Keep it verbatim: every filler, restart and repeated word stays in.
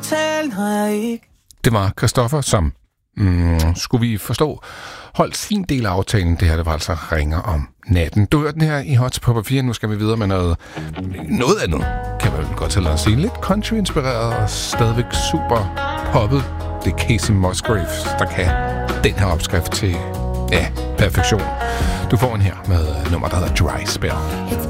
aftale, når jeg ikke... Det var Christoffer, som, mm, skulle vi forstå, holdt sin del af aftalen. Det her, det var altså Ringer om natten. Du hørte den her i Hot på Papir. Nu skal vi videre med noget, noget andet. Kan man godt tillade at sige. Lidt country-inspireret og stadigvæk super poppet. Det er Casey Musgraves, der kan den her opskrift til, ja, perfektion. Du får en her med nummer, der hedder Dry Spell.